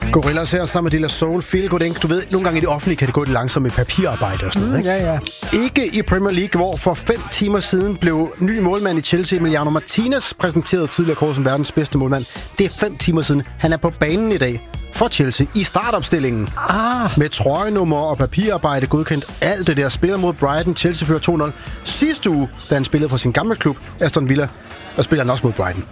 Gorillas her sammen med De La Soul. Feel good, ikke? Du ved, nogle gange i det offentlige kan det gå lidt langsomt med papirarbejde og sådan noget, ikke? Ja. Ikke i Premier League, hvor for 5 timer siden blev ny målmand i Chelsea, Emiliano Martinez, præsenteret tidligere kort som verdens bedste målmand. Det er 5 timer siden. Han er på banen i dag for Chelsea i startopstillingen. Med trøjenummer og papirarbejde godkendt. Alt det der spiller mod Brighton. Chelsea fører 2-0 sidste uge, da han spillede for sin gamle klub, Aston Villa, og spiller han også mod Brighton.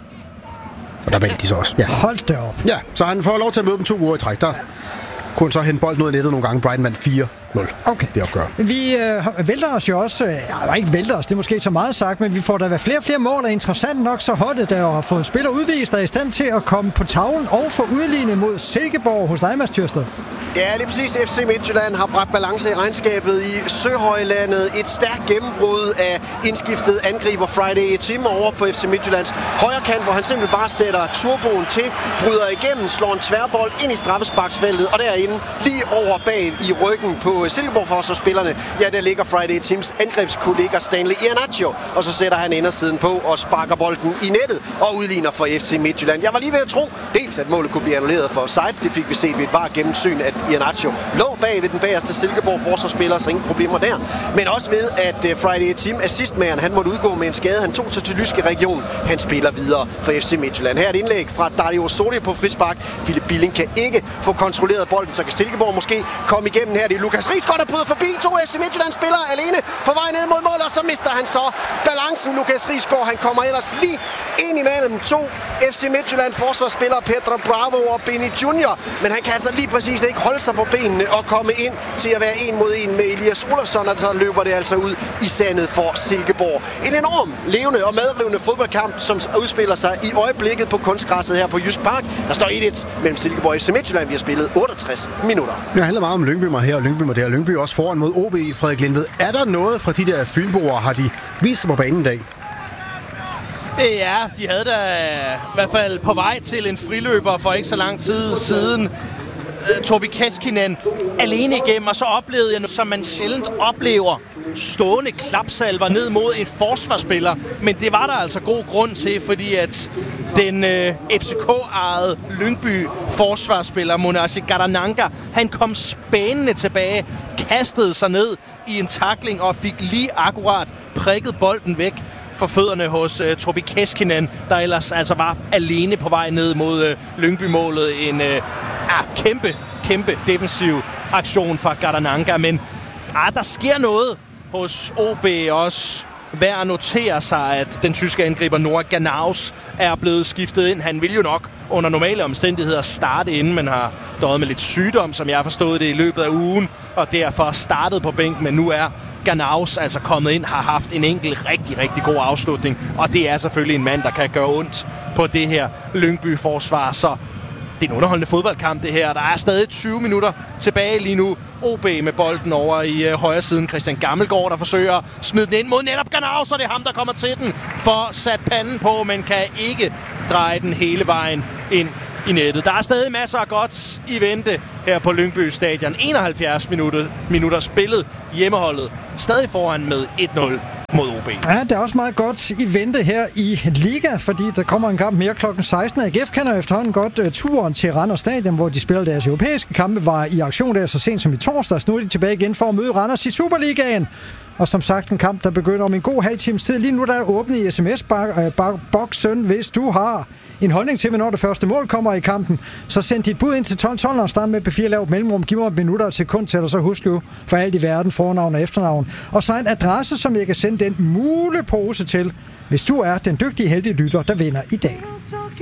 Og der vandt de så også. Ja. Hold da op. Ja, så han får lov til at møde dem 2 uger i træk. Der kunne han så hente bolden ud af nettet nogle gange. Brighton vandt 4-0. Okay. Det opgør. Vi vælter os jo også, ikke vælter os, det er måske så meget sagt, men vi får da flere og flere mål, og interessant nok så holdet, der har fået spillere udvist, der er i stand til at komme på tavlen og få udlignet mod Silkeborg hos dig, Mads Thyrsted. Ja, lige præcis. FC Midtjylland har bragt balance i regnskabet i Søhøjlandet. Et stærkt gennembrud af indskiftet angriber Friday Tim over på FC Midtjyllands højre kant, hvor han simpelthen bare sætter turboen til, bryder igennem, slår en tværbold ind i straffesparksfeltet, og derinde lige over bag i ryggen på Silkeborg-forsvarsspillerne, ja, der ligger Friday Tims angrebskollega Stanley Iheanacho, og så sætter han indersiden på og sparker bolden i nettet og udligner for FC Midtjylland. Jeg var lige ved at tro, dels at målet kunne blive annulleret for offside, det fik vi set ved et VAR gennemsyn, at Iheanacho lå bag ved den bagerste Silkeborg-forsvarsspiller, så ingen problemer der. Men også ved, at Friday Tim, assistmageren, han måtte udgå med en skade. Han tog sig til Lyske Region. Han spiller videre for FC Midtjylland. Her er et indlæg fra Dario Soli på frispark. Philip Billing kan ikke få kontrolleret bolden, så kan Silkeborg måske komme igennem her. Det er Lukas Rigsgaard, der bryder forbi. 2 FC Midtjylland-spillere alene på vej ned mod mål, og så mister han så balancen. Lukas Rigsgaard, han kommer ellers lige ind imellem 2 FC Midtjylland-forsvarsspillere, Pedro Bravo og Benny Junior. Men han kan altså lige præcis ikke holde sig på benene og komme ind til at være 1 mod 1 med Elias Olofsson, og så løber det altså ud i sandet for Silkeborg. En enorm levende og medrivende fodboldkamp, som udspiller sig i øjeblikket på kunstgræsset her på Jysk Park. Der står 1-1 mellem Silkeborg og FC Midtjylland. Vi har spillet 68 minutter. Det handler meget om Lyngby mig her og Lyngby mig der. Lyngby også foran mod OB. Frederik Lindved. Er der noget fra de der fynboer, har de vist sig på banen i dag? Ja, de havde da i hvert fald på vej til en friløber for ikke så lang tid siden. Tobi Keskinen alene igennem, og så oplevede jeg, som man sjældent oplever, stående klapsalver ned mod en forsvarsspiller. Men det var der altså god grund til, fordi at den FCK-ejede Lyngby forsvarsspiller, Monassi Garananga, han kom spænende tilbage, kastede sig ned i en tackling og fik lige akkurat prikket bolden væk for fødderne hos Tobi Keskinen, der ellers altså var alene på vej ned mod Lyngby-målet. En kæmpe defensiv aktion fra Garananga, men der sker noget hos OB også. Værd at notere sig, at den tyske angriber Noah Ganaus er blevet skiftet ind. Han vil jo nok under normale omstændigheder starte inden, men har døjet med lidt sygdom, som jeg har forstået det i løbet af ugen, og derfor startet på bænken, men nu er Ganaus altså kommet ind, har haft en enkelt rigtig god afslutning, og det er selvfølgelig en mand, der kan gøre ondt på det her Lyngby-forsvar, så det er en underholdende fodboldkamp, det her. Der er stadig 20 minutter tilbage lige nu. OB med bolden over i højre siden. Christian Gammelgaard, der forsøger at smide den ind mod netop Ganaus, og det er ham, der kommer til den for sat panden på, men kan ikke dreje den hele vejen ind i nettet. Der er stadig masser af godt i vente her på Lyngby Stadion. 71 minutter spillet. Hjemmeholdet stadig foran med 1-0 mod OB. Ja, der er også meget godt i vente her i Liga, fordi der kommer en kamp mere kl. 16. AGF kender efterhånden godt turen til Randers Stadion, hvor de spiller deres europæiske kampe, var i aktion der så sent som i torsdags. Nu er de tilbage igen for at møde Randers i Superligaen. Og som sagt, en kamp, der begynder om en god halv times tid. Lige nu der er åbnet i sms-boksen, hvis du har en holdning til, hvornår det første mål kommer i kampen. Så send dit bud ind til 1212 og start med P4 lavt mellemrum. Giv mig minutter og sekund til, og så husk jo for alt i verden fornavn og efternavn. Og så en adresse, som jeg kan sende den mulepose til, hvis du er den dygtige heldige lytter, der vinder i dag.